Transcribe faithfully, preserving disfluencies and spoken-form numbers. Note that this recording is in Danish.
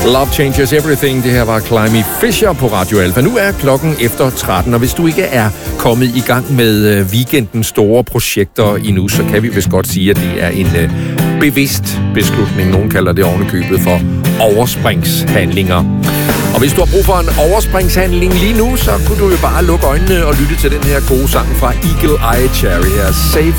Love Changes Everything. Det her var Climby Fisher på Radio Alfa. Nu er klokken efter tretten, og hvis du ikke er kommet i gang med weekendens store projekter endnu, så kan vi vist godt sige, at det er en uh, bevidst beslutning. Nogen kalder det ovenikøbet for overspringshandlinger. Og hvis du har brug for en overspringshandling lige nu, så kunne du jo bare lukke øjnene og lytte til den her gode sang fra Eagle Eye Cherry her. Save